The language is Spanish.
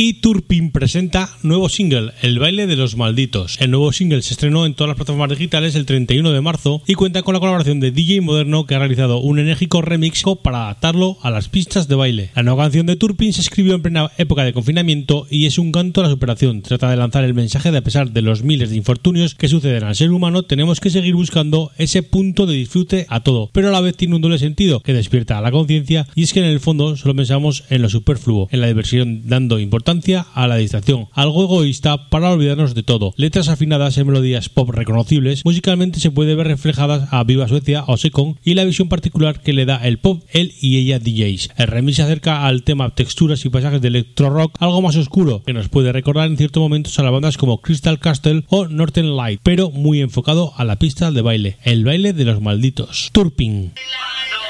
Y Turpin presenta nuevo single, El baile de los malditos. El nuevo single se estrenó en todas las plataformas digitales el 31 de marzo y cuenta con la colaboración de DJ Moderno, que ha realizado un enérgico remix para adaptarlo a las pistas de baile. La nueva canción de Turpin se escribió en plena época de confinamiento y es un canto a la superación. Trata de lanzar el mensaje de, a pesar de los miles de infortunios que suceden al ser humano, tenemos que seguir buscando ese punto de disfrute a todo, pero a la vez tiene un doble sentido que despierta a la conciencia, y es que en el fondo solo pensamos en lo superfluo, en la diversión, dando importancia a la distracción, algo egoísta para olvidarnos de todo. Letras afinadas en melodías pop reconocibles, musicalmente se puede ver reflejadas a Viva Suecia o Secon y la visión particular que le da el pop, él y ella DJs. El remix se acerca al tema texturas y paisajes de electro rock, algo más oscuro, que nos puede recordar en ciertos momentos a las bandas como Crystal Castle o Northern Light, pero muy enfocado a la pista de baile, el baile de los malditos. Turpin.